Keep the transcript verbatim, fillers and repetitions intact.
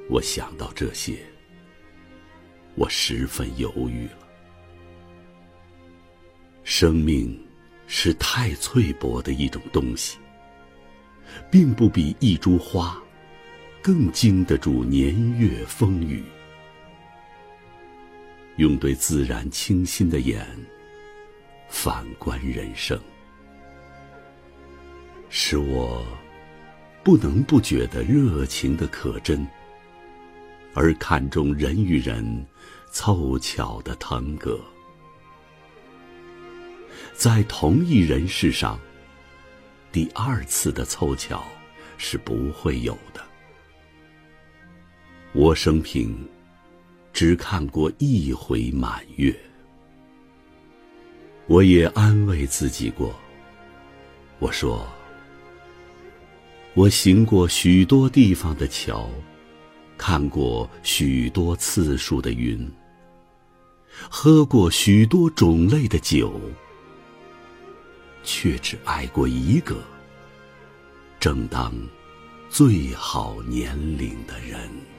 我想到这些，我十分犹豫了。生命是太脆薄的一种东西，并不比一株花更经得住年月风雨。用对自然清新的眼反观人生，使我不能不觉得热情的可真，而看重人与人凑巧的腾格。在同一人世上，第二次的凑巧是不会有的。我生平只看过一回满月。我也安慰自己过，我说，我行过许多地方的桥，看过许多次数的云，喝过许多种类的酒，却只爱过一个正当最好年龄的人。